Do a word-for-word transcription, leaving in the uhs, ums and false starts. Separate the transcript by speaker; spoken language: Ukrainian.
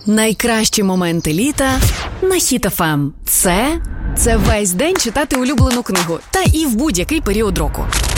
Speaker 1: Найкращі моменти літа на Хіт еф ем. Це, це весь день читати улюблену книгу. Та і в будь-який період року.